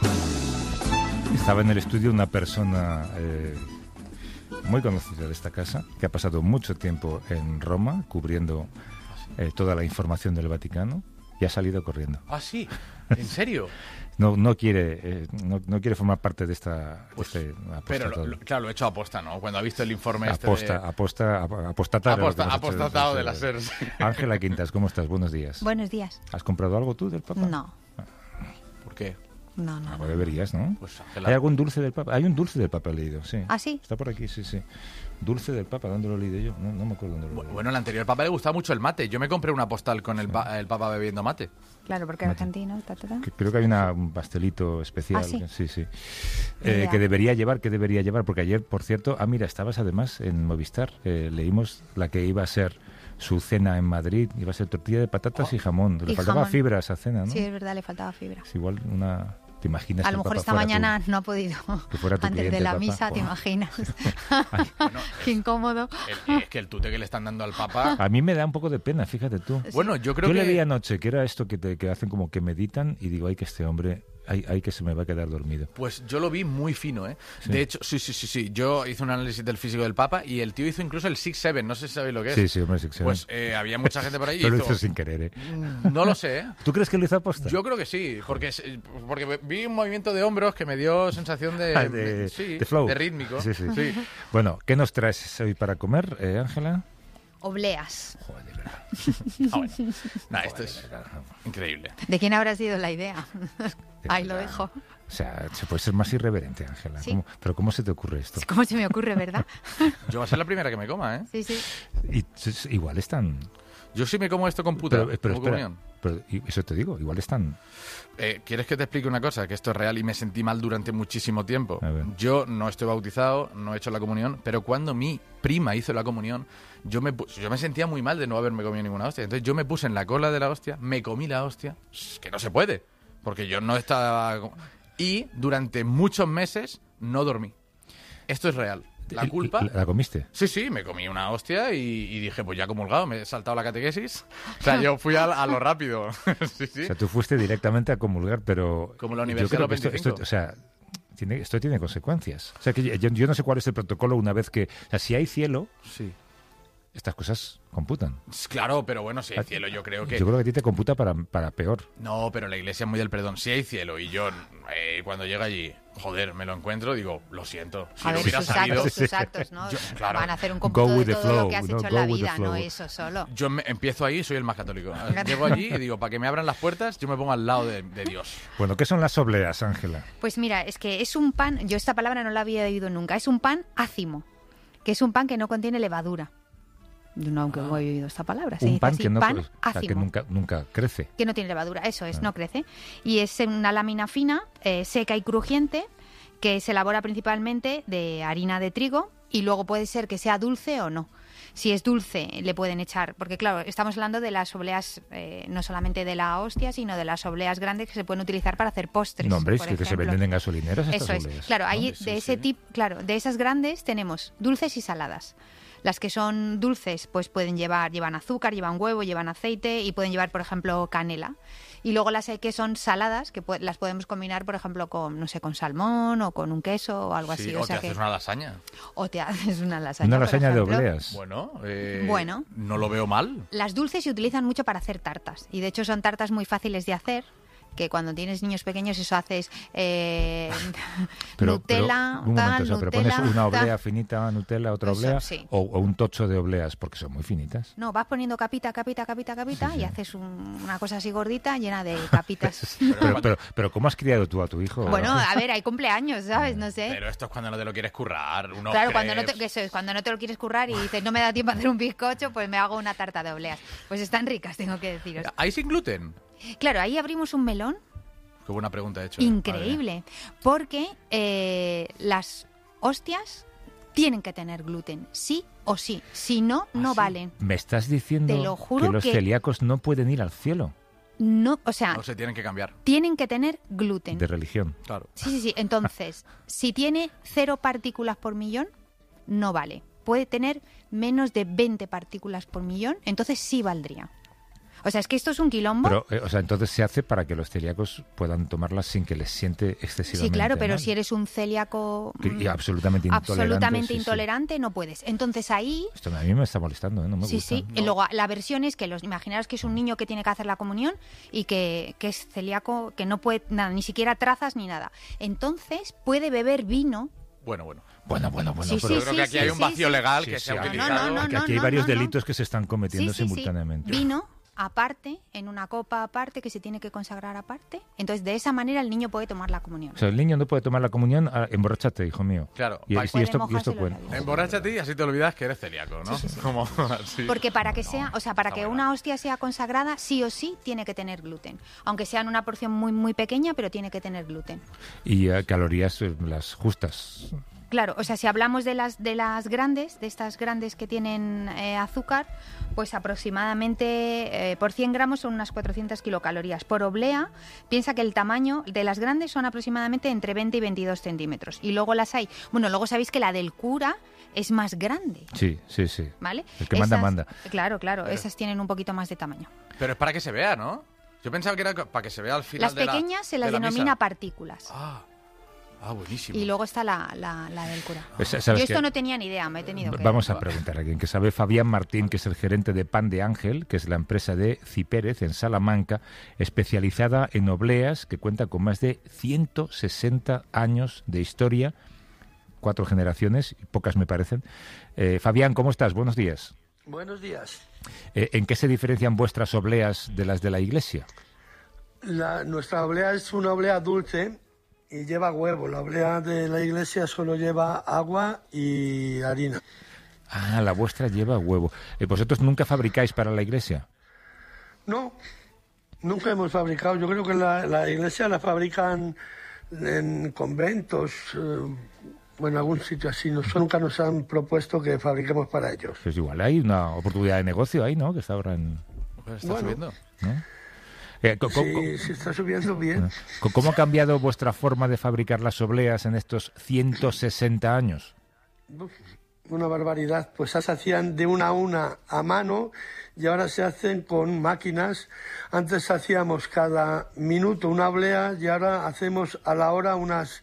Estaba en el estudio una persona muy conocida de esta casa, que ha pasado mucho tiempo en Roma cubriendo toda la información del Vaticano y ha salido corriendo. ¿Ah, sí? ¿En serio? No quiere formar parte de esta... Pues, pero claro, lo he hecho a aposta, ¿no? Cuando ha visto el informe apostatado de la SER. Ángela Quintas, ¿cómo estás? Buenos días. Buenos días. ¿Has comprado algo tú del Papa? No. ¿Por qué? No. Algo deberías, ¿no? Pues, Ángela... ¿Hay algún dulce del Papa? Hay un dulce del Papa leído, sí. ¿Ah, sí? Está por aquí, sí. Dulce del Papa, ¿dónde lo he leído yo? No me acuerdo dónde lo he leído. Bueno, al anterior Papa le gustaba mucho el mate. Yo me compré una postal con el Papa bebiendo mate. Claro, porque argentino, Creo que hay un pastelito especial. ¿Ah, sí? Sí. Que debería llevar, porque ayer, por cierto, mira, estabas además en Movistar, leímos la que iba a ser su cena en Madrid, iba a ser tortilla de patatas y jamón. Le faltaba fibra a esa cena, ¿no? Sí, es verdad, le faltaba fibra. Es igual una... ¿Te imaginas a lo mejor esta mañana no ha podido. Antes de la misa, ¿te imaginas? Bueno, qué incómodo. Es que el tute que le están dando al Papa... A mí me da un poco de pena, fíjate tú. Sí. Bueno, yo creo que... Yo le vi anoche que era esto que hacen como que meditan y digo, ay, que este hombre... Hay que se me va a quedar dormido. Pues yo lo vi muy fino, ¿eh? ¿Sí? De hecho, sí. Yo hice un análisis del físico del Papa y el tío hizo incluso el 6-7. No sé si sabéis lo que es. Sí, hombre, 6-7. Pues había mucha gente por ahí. Pero lo hizo sin querer, ¿eh? No lo sé, ¿eh? ¿Tú crees que lo hizo a posta? Yo creo que sí, porque vi un movimiento de hombros que me dio sensación de flow. de rítmico. Sí. Bueno, ¿qué nos traes hoy para comer, Ángela? Obleas. Joder, de verdad. Bueno. Esto es increíble. ¿De quién habrá sido la idea? Ahí lo dejo. O sea, se puede ser más irreverente, Ángela. ¿Sí? ¿Pero cómo se te ocurre esto? ¿Cómo se me ocurre, verdad? Yo va a ser la primera que me coma, ¿eh? Sí. Igual están... Yo sí me como esto con puta. Pero espera, eso te digo, igual están... ¿Quieres que te explique una cosa? Que esto es real y me sentí mal durante muchísimo tiempo. Yo no estoy bautizado, no he hecho la comunión, pero cuando mi prima hizo la comunión, yo me sentía muy mal de no haberme comido ninguna hostia. Entonces yo me puse en la cola de la hostia, me comí la hostia, que no se puede, porque yo no estaba... Y durante muchos meses no dormí. Esto es real. ¿La culpa? ¿La comiste? Sí, me comí una hostia y dije, pues ya comulgado, me he saltado la catequesis. O sea, yo fui a lo rápido. Sí. O sea, tú fuiste directamente a comulgar, pero... Como la Universidad de los 25. Esto tiene consecuencias. O sea, que yo no sé cuál es el protocolo una vez que... O sea, si hay cielo, sí, estas cosas computan. Claro, pero bueno, si hay cielo, yo creo que... Yo creo que a ti te computa para peor. No, pero la iglesia es muy del perdón. Si hay cielo y yo, cuando llega allí, joder, me lo encuentro, digo, lo siento. Si a ver, sus actos, ¿no? Claro. Van a hacer un cómputo de todo lo que has hecho en la vida, no eso solo. Yo empiezo ahí, soy el más católico. Llego allí y digo, para que me abran las puertas, yo me pongo al lado de Dios. Bueno, ¿qué son las obleas, Ángela? Pues mira, es que es un pan, yo esta palabra no la había oído nunca, es un pan ácimo, que es un pan que no contiene levadura. Yo nunca he oído esta palabra. Un pan, así, que, pan que nunca crece. Que no tiene levadura, eso es, no crece. Y es una lámina fina, seca y crujiente, que se elabora principalmente de harina de trigo y luego puede ser que sea dulce o no. Si es dulce, le pueden echar, porque claro, estamos hablando de las obleas, no solamente de la hostia, sino de las obleas grandes que se pueden utilizar para hacer postres. No, hombre, es que se venden en gasolineras estas obleas. Eso es, claro, ahí de ese tipo, claro, de esas grandes tenemos dulces y saladas. Las que son dulces, pues llevan azúcar, llevan huevo, llevan aceite y pueden llevar, por ejemplo, canela. Y luego las que son saladas, que las podemos combinar, por ejemplo, con, no sé, con salmón o con un queso o algo así. O te haces una lasaña. O te haces una lasaña. Una lasaña de obleas. Bueno, no lo veo mal. Las dulces se utilizan mucho para hacer tartas. Y de hecho son tartas muy fáciles de hacer. Que cuando tienes niños pequeños eso haces Nutella, pero pones una oblea finita, Nutella, otra oblea, sí. o un tocho de obleas, porque son muy finitas. No, vas poniendo capita y haces una cosa así gordita llena de capitas. pero ¿cómo has criado tú a tu hijo? Bueno, a ver, hay cumpleaños, ¿sabes? No sé. Pero esto es cuando no te lo quieres currar. Claro, cuando no te lo quieres currar y dices, no me da tiempo a hacer un bizcocho, pues me hago una tarta de obleas. Pues están ricas, tengo que deciros. ¿Hay sin gluten? Claro, ahí abrimos un melón. Qué buena pregunta he hecho. Increíble, porque las hostias tienen que tener gluten, sí o sí. Si no, no valen. ¿Me estás diciendo Te lo juro que los celíacos no pueden ir al cielo? No, o sea... No se tienen que cambiar. Tienen que tener gluten. De religión. Claro. Sí. Entonces, si tiene 0 partículas por millón, no vale. Puede tener menos de 20 partículas por millón, entonces sí valdría. O sea, es que esto es un quilombo. Pero, entonces se hace para que los celíacos puedan tomarlas sin que les siente excesivamente. Sí, claro, pero mal. si eres un celíaco absolutamente intolerante, no puedes. Entonces ahí... Esto a mí me está molestando, no me gusta. Sí. No. Y luego la versión es que imaginaros que es un niño que tiene que hacer la comunión y que es celíaco, que no puede nada, ni siquiera trazas ni nada. Entonces puede beber vino. Bueno. Sí, pero yo creo que aquí hay un vacío legal que se ha utilizado. Aquí hay varios delitos que se están cometiendo simultáneamente. Vino aparte, en una copa aparte, que se tiene que consagrar aparte. Entonces, de esa manera el niño puede tomar la comunión. O sea, el niño no puede tomar la comunión, emborráchate, hijo mío. Claro. Y esto cuenta. Emborráchate y así te olvidas que eres celíaco, ¿no? Sí. Como así. Porque para que que una hostia sea consagrada, sí o sí tiene que tener gluten. Aunque sea en una porción muy, muy pequeña, pero tiene que tener gluten. Y calorías las justas. Claro, o sea, si hablamos de las grandes, de estas grandes que tienen azúcar, pues aproximadamente por 100 gramos son unas 400 kilocalorías. Por oblea, piensa que el tamaño de las grandes son aproximadamente entre 20 y 22 centímetros. Y luego las hay... Bueno, luego sabéis que la del cura es más grande. Sí. ¿Vale? El que manda. Claro, esas tienen un poquito más de tamaño. Pero es para que se vea, ¿no? Yo pensaba que era para que se vea al final las pequeñas se las denomina partículas. Buenísimo. Y luego está la del cura. Yo esto no tenía ni idea, me he tenido que... Vamos a preguntar a alguien que sabe. Fabián Martín, que es el gerente de Pan de Ángel, que es la empresa de Cipérez en Salamanca, especializada en obleas, que cuenta con más de 160 años de historia, 4 generaciones, y pocas me parecen. Fabián, ¿cómo estás? Buenos días. Buenos días. ¿En qué se diferencian vuestras obleas de las de la iglesia? Nuestra oblea es una oblea dulce y lleva huevo. La oblea de la iglesia solo lleva agua y harina. Ah, la vuestra lleva huevo. ¿Vosotros nunca fabricáis para la iglesia? No, nunca hemos fabricado. Yo creo que la iglesia la fabrican en conventos, en algún sitio así. Nunca nos han propuesto que fabriquemos para ellos. Pues igual hay una oportunidad de negocio ahí, ¿no? Que está ahora en... Está subiendo. ¿No? Sí, está subiendo bien. ¿Cómo ha cambiado vuestra forma de fabricar las obleas en estos 160 años? Una barbaridad. Pues se hacían de una a una a mano y ahora se hacen con máquinas. Antes hacíamos cada minuto una oblea y ahora hacemos a la hora unas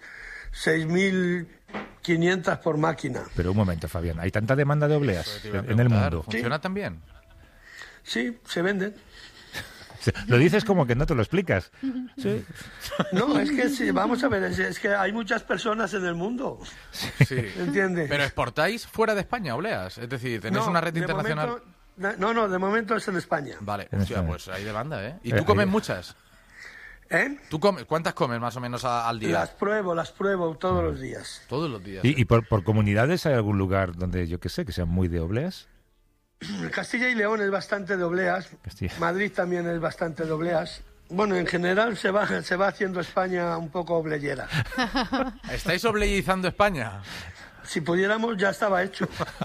6.500 por máquina. Pero un momento, Fabián, ¿hay tanta demanda de obleas en el mundo? ¿Funciona también? Sí, se venden. Lo dices como que no te lo explicas. Sí. No, es que sí, vamos a ver, es que hay muchas personas en el mundo. Sí. ¿Entiendes? ¿Pero exportáis fuera de España obleas? Es decir, ¿tenéis una red internacional? De momento es en España. Vale, pues hay demanda, ¿eh? ¿Y tú comes muchas? ¿Cuántas comes más o menos al día? Las pruebo todos los días. Todos los días. ¿Y por comunidades hay algún lugar donde, yo qué sé, que sean muy de obleas? Castilla y León es bastante de obleas. Madrid también es bastante de obleas. Bueno, en general se va haciendo España un poco obleyera. ¿Estáis obleyizando España? Si pudiéramos, ya estaba hecho.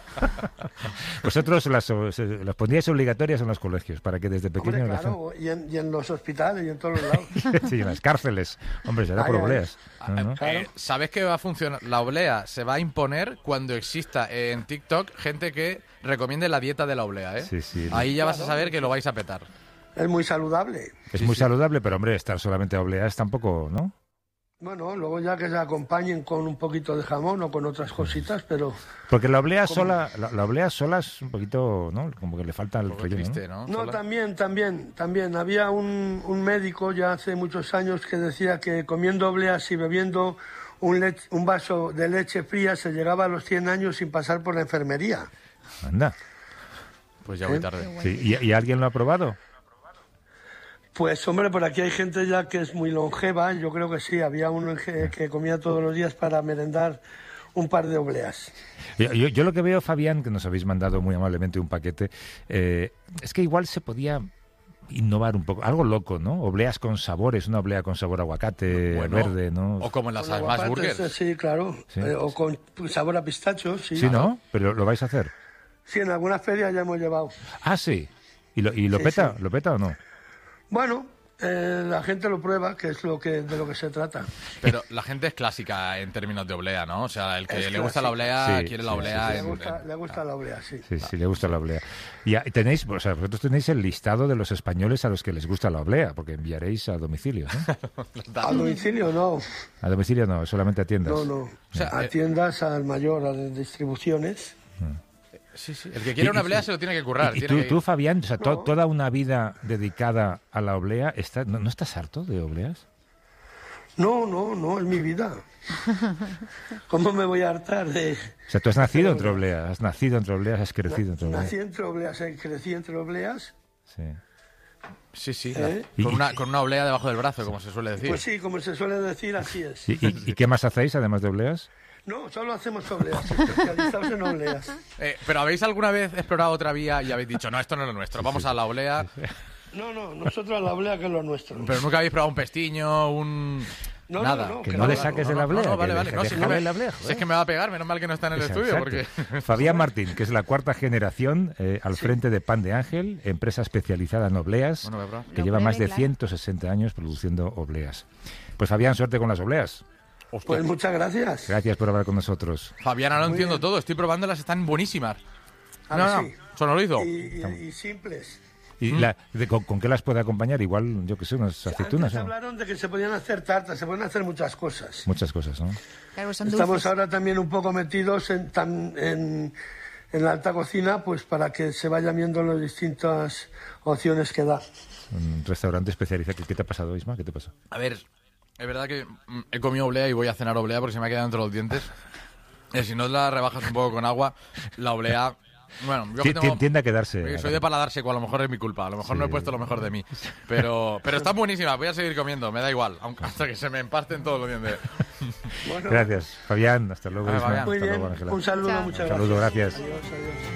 Vosotros las pondríais obligatorias en los colegios para que desde pequeños... Hombre, claro, y en los hospitales y en todos los lados. Sí, en las cárceles. Hombre, será por obleas. ¿No? Claro. ¿Sabes qué va a funcionar? La oblea se va a imponer cuando exista en TikTok gente que recomiende la dieta de la oblea, ¿eh? Sí. Ahí ya vas a saber que lo vais a petar. Es muy saludable. Es muy saludable, pero hombre, estar solamente a obleas tampoco, ¿no? Bueno, luego ya que se acompañen con un poquito de jamón o con otras cositas, pero... Porque la oblea sola es un poquito, ¿no? Como que le falta el relleno, triste, ¿no? No, también. Había un médico ya hace muchos años que decía que comiendo obleas y bebiendo un vaso de leche fría se llegaba a los 100 años sin pasar por la enfermería. Anda. Pues ya voy tarde. Sí. ¿Y alguien lo ha probado? Pues hombre, por aquí hay gente ya que es muy longeva, yo creo que sí, había uno que comía todos los días para merendar un par de obleas. Yo lo que veo, Fabián, que nos habéis mandado muy amablemente un paquete, es que igual se podía innovar un poco, algo loco, ¿no? Obleas con sabores, una oblea con sabor a aguacate verde, ¿no? O como en las Smash Burgers. Sí, claro, sí. O con sabor a pistacho, sí. Sí, ¿no? Pero ¿lo vais a hacer? Sí, en algunas ferias ya hemos llevado. Ah, sí. ¿Y lo peta? Sí. ¿Lo peta o no? Bueno, la gente lo prueba, que es de lo que se trata. Pero la gente es clásica en términos de oblea, ¿no? O sea, el que le gusta la oblea, quiere la oblea. Le gusta la oblea, sí. Sí, le gusta la oblea. Y tenéis, o sea, vosotros tenéis el listado de los españoles a los que les gusta la oblea, porque enviaréis a domicilio, ¿no? A domicilio no. A domicilio no, solamente a tiendas. No. O sea, a tiendas, al mayor, a las distribuciones. Sí. El que quiere una oblea se lo tiene que currar. Y tú, Fabián, o sea, toda una vida dedicada a la oblea, ¿no estás harto de obleas? No, es mi vida. ¿Cómo me voy a hartar de...? O sea, tú has nacido entre obleas, has crecido entre obleas. Nací entre obleas, crecí entre obleas. Sí. Con una oblea debajo del brazo, como se suele decir. Pues sí, como se suele decir, así es. ¿Y qué más hacéis, además de obleas? No, solo hacemos obleas, especializados en obleas. ¿Pero habéis alguna vez explorado otra vía y habéis dicho, no, esto no es lo nuestro, vamos a la oblea? No, nosotros a la oblea que es lo nuestro. Pero nunca habéis probado un pestiño, nada. Que no le saques de la oblea. Vale. No, si es que me va a pegar, menos mal que no está en el estudio. Porque... Fabián Martín, que es la cuarta generación al frente de Pan de Ángel, empresa especializada en obleas, que lleva más de 160 años produciendo obleas. Pues Fabián, suerte con las obleas. Pues muchas gracias. Gracias por hablar con nosotros. Fabián, ahora lo entiendo todo. Estoy probándolas, están buenísimas. Sí. Sonorizo. Y simples. ¿Y con qué las puede acompañar? Igual, yo que sé, unas aceitunas. Antes hablaron de que se podían hacer tartas, se pueden hacer muchas cosas. Muchas cosas, ¿no? Claro, son Estamos dulces. ahora también un poco metidos en la alta cocina, pues para que se vayan viendo las distintas opciones que da. Un restaurante especializado. ¿Qué te ha pasado, Isma? ¿Qué te pasa? A ver, es verdad que he comido oblea y voy a cenar oblea porque se me ha quedado entre los dientes. Si no la rebajas un poco con agua, la oblea... Bueno, yo tiende a quedarse. Soy de paladar seco, a lo mejor es mi culpa. A lo mejor no he puesto lo mejor de mí. Pero están buenísimas, voy a seguir comiendo, me da igual. Hasta que se me empasten todos los dientes. Bueno, gracias, Fabián. Hasta luego, Isma. Muy bien, hasta luego, Ángela. un saludo, muchas gracias. Un saludo, gracias. Adiós.